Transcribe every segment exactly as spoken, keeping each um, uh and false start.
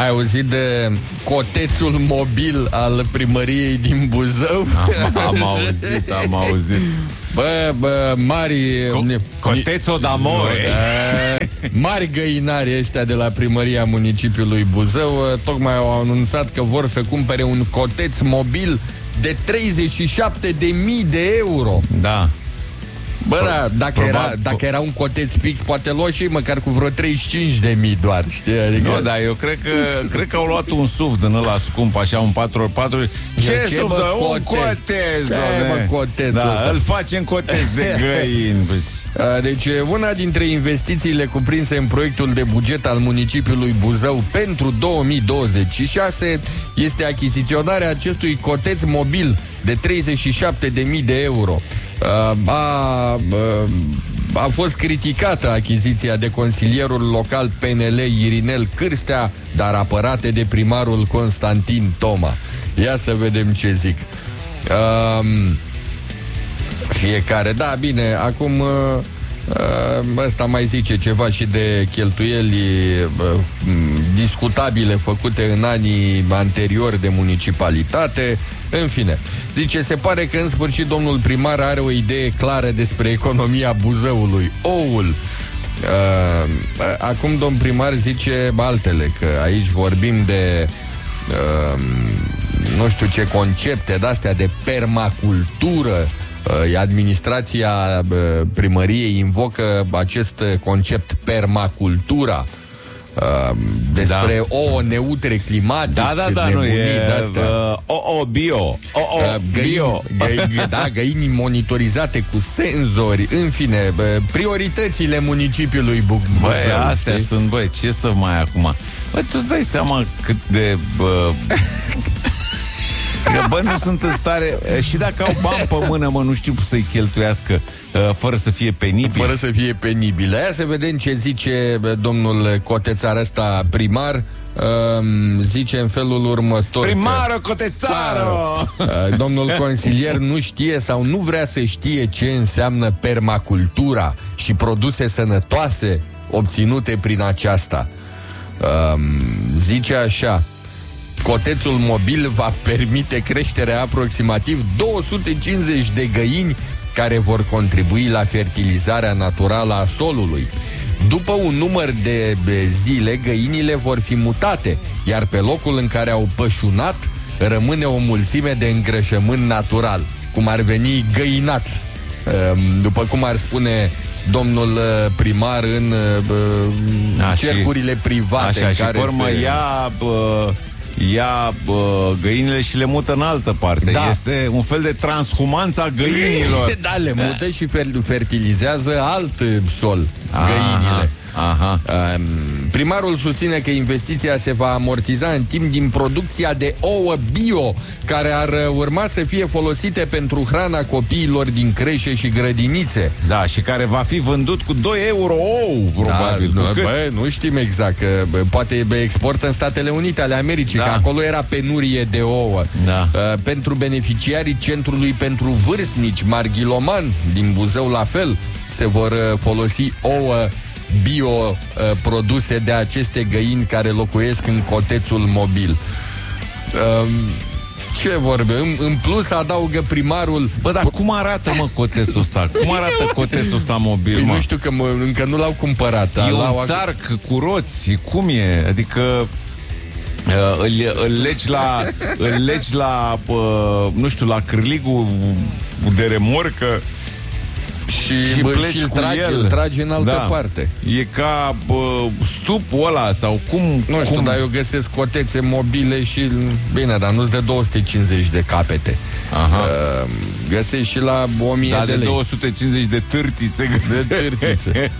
Ai auzit de cotețul mobil al primăriei din Buzău? Am, am auzit, am auzit. Bă, bă, mari... Co- Cotețo d'amore. Mari găinari ăștia de la primăria municipiului Buzău tocmai au anunțat că vor să cumpere un coteț mobil de treizeci și șapte de mii de euro. Da. Bă, da, dacă, Probabil, era, dacă era un coteț fix, poate lua și măcar cu vreo treizeci și cinci de mii doar, știi? Adică... Nu, dar eu cred că, cred că au luat un S U V din ăla scump, așa, un patru ori patru. Ce S U V, da? Un coteț, doamne. Coteț da, ăsta. îl facem coteț de găini. Deci, una dintre investițiile cuprinse în proiectul de buget al municipiului Buzău pentru două mii douăzeci și șase este achiziționarea acestui coteț mobil de treizeci și șapte de mii de euro. A, a, a fost criticată achiziția de consilierul local P N L Irinel Cârstea, dar apărate de primarul Constantin Toma. Ia să vedem ce zic. Um, fiecare, da, bine, acum ăsta mai zice ceva și de cheltuieli discutabile făcute în anii anteriori de municipalitate. În fine, zice, se pare că în sfârșit domnul primar are o idee clară despre economia Buzăului. Oul. Acum domn primar zice altele, că aici vorbim de nu știu ce concepte de-astea de permacultură. Administrația primăriei invocă acest concept permacultura, despre da. ouă neutre climatic. Da, da, da, nu e uh, ouă bio. Ouă bio. Găini, da, găini monitorizate cu senzori. În fine, prioritățile municipiului Buzău. Băi, astea știi? Sunt, băi, ce să mai acum? Băi, tu îți dai seama cât de... Bă, că, bă, nu sunt în stare. Și dacă au bani pe mână, mă, nu știu să-i cheltuiască uh, fără să fie penibil. Fără să fie penibil. Aia să vedem ce zice domnul cotețar ăsta primar. uh, Zice în felul următor: Primară cotețară! uh, Domnul consilier nu știe sau nu vrea să știe ce înseamnă permacultura și produse sănătoase obținute prin aceasta. uh, Zice așa: cotețul mobil va permite creșterea aproximativ două sute cincizeci de găini care vor contribui la fertilizarea naturală a solului. După un număr de zile, găinile vor fi mutate, iar pe locul în care au pășunat rămâne o mulțime de îngrășământ natural, cum ar veni găinați, după cum ar spune domnul primar în A, cercurile private. Așa, în și care pe urmă se... ia... Bă... ia bă, găinile și le mută în altă parte. Da. Este un fel de transhumanță a găinilor. Da, le mută și fer- fertilizează alt sol, aha, găinile. Aha. Primarul susține că investiția se va amortiza în timp din producția de ouă bio, care ar urma să fie folosite pentru hrana copiilor din creșe și grădinițe. Da, și care va fi vândut cu doi euro ou, probabil. Da, nu, bă, nu știm exact, că bă, poate bă, exportă în Statele Unite ale Americii, da. Că acolo era penurie de ouă. Da. Uh, pentru beneficiarii Centrului pentru Vârstnici Marghiloman din Buzău, la fel, se vor uh, folosi ouă bio uh, produse de aceste găini care locuiesc în cotețul mobil. Uh, ce vorbe? În, în plus adaugă primarul... Bă, dar cum arată, mă, cotețul ăsta? Cum arată cotețul ăsta mobil, păi mă? Nu știu, că mă, încă nu l-au cumpărat. E l-au... un țarc cu roți. Cum e? Adică... Uh, îl, îl legi la îl legi la uh, nu știu, la cârligul de remorcă și, și bă, pleci și îl cu tragi, el. îl tragi în altă da. parte. E ca bă, stupul ăla sau cum... Nu știu, cum... dar eu găsesc cotețe mobile și... Bine, dar nu-ți de două sute cincizeci de capete. Aha. Uh, găsești și la o mie da, de lei. lei. două sute cincizeci de târtițe. De târtițe.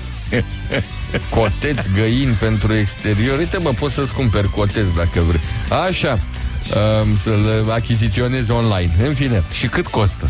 Coteți, găini pentru exterior. Uite, bă, poți să-ți cumperi coteți dacă vrei. Așa, uh, să-l achiziționezi online. În fine. Și cât costă?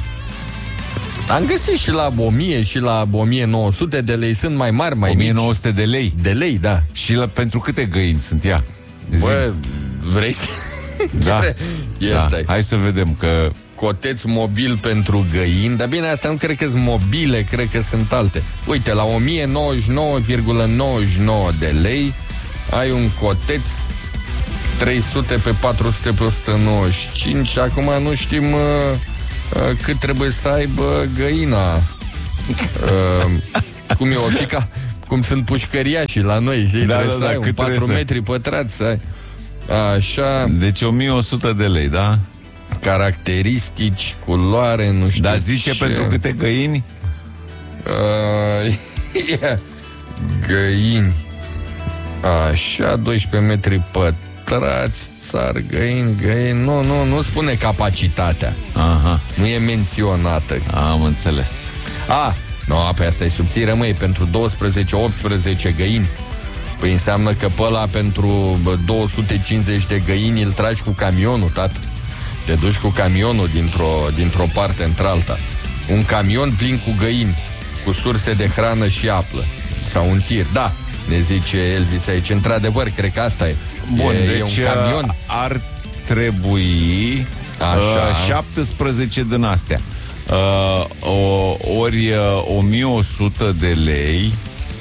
Am găsit și la o mie și la o mie nouă sute de lei. Sunt mai mari, mai o mie nouă sute de lei? De lei, da. Și la, pentru câte găini sunt ea? Bă, vrei să... Da. da. Hai să vedem că... Coteț mobil pentru găini. Dar bine, astea nu cred că sunt mobile, cred că sunt alte. Uite, la o mie nouăzeci și nouă virgulă nouăzeci și nouă de lei ai un coteț trei sute pe patru sute pe o sută nouăzeci și cinci. Acum nu știm uh, uh, cât trebuie să aibă găina. Uh, cum e o fica, cum sunt pușcăriașii la noi, știi? Da, trebuie da, să da, ai un patru metri pătrați să ai. Așa. Deci o mie o sută de lei, da? Caracteristici, culoare, nu știu. Dar zice ce. pentru câte găini? Uh, yeah. Găini. Așa, doisprezece metri pătrați, țar, găini, găini. Nu, nu, nu spune capacitatea. Aha. Nu e menționată. Am înțeles. A, nu, pe asta e subțire, măi, pentru douăsprezece optsprezece găini. Păi înseamnă că pe ăla pentru două sute cincizeci de găini îl tragi cu camionul, tată. Te duci cu camionul dintr-o, dintr-o parte într-alta. Un camion plin cu găini, cu surse de hrană și apă. Sau un tir, da, ne zice Elvis aici. Într-adevăr, cred că asta e. Bun, e, deci e un camion. ar trebui Așa. uh, șaptesprezece din astea. Uh, o, ori uh, o mie o sută de lei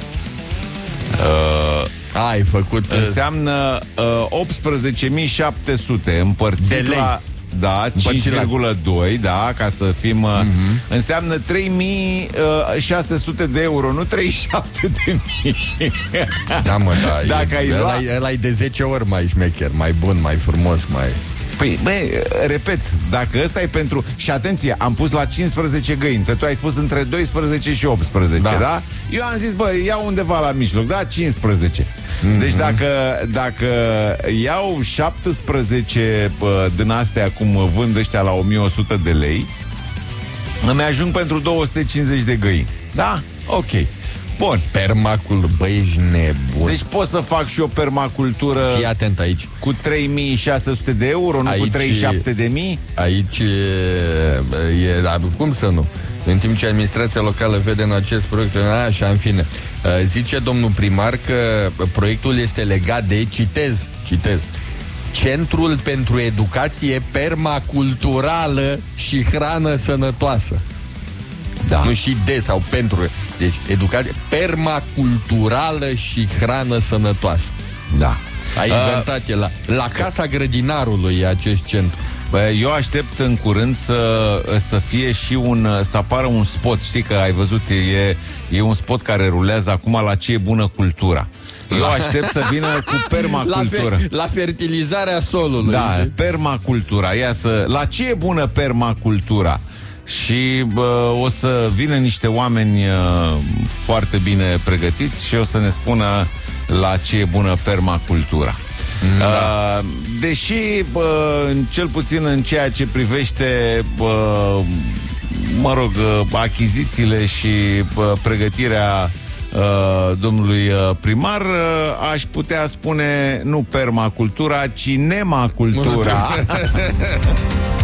uh, Ai făcut... înseamnă uh, optsprezece mii șapte sute împărțit de lei. la... Da, cinci virgulă doi, da, ca să fim... Uh-huh. Înseamnă trei mii șase sute de euro, nu treizeci și șapte de mii. Da, mă, da. Dacă ai ăla, luat... ăla e de zece ori mai șmecher, mai bun, mai frumos, mai... Păi, băi, repet, dacă ăsta e pentru... Și atenție, am pus la cincisprezece găini, că tu ai spus între doisprezece și optsprezece, da? da? Eu am zis, bă, iau undeva la mijloc, da? cincisprezece. Mm-hmm. Deci dacă, dacă iau șaptesprezece bă, din astea, cum vând ăștia la o mie o sută de lei, îmi ajung pentru două sute cincizeci de găini. Da? Ok. Bun. Permacul, băi, ești nebun. Deci pot să fac și o permacultură. Fii atent aici. Cu trei mii șase sute de euro, nu aici, cu treizeci și șapte de mii? Aici e, e, cum să nu? În timp ce administrația locală vede în acest proiect, așa, în fine, zice domnul primar că proiectul este legat de, citez, citez, Centrul pentru Educație Permaculturală și Hrană Sănătoasă. Da. Nu și de sau pentru. Deci educație permaculturală și hrană sănătoasă. Da. A inventat el la, la Casa Grădinarului acest centru. Bă, eu aștept în curând să, să fie și un, să apară un spot. Știi că ai văzut, e, e un spot care rulează acum la Ce e bună cultura. Eu aștept să vină cu permacultură. La, fe, la fertilizarea solului. Da, permacultura. Ia să, la ce e bună permacultura? Și bă, o să vină niște oameni uh, foarte bine pregătiți și o să ne spună la ce e bună permacultura. Da. Uh, deși, bă, cel puțin în ceea ce privește, bă, mă rog, achizițiile și bă, pregătirea uh, domnului primar, uh, aș putea spune nu permacultura, ci nemacultura.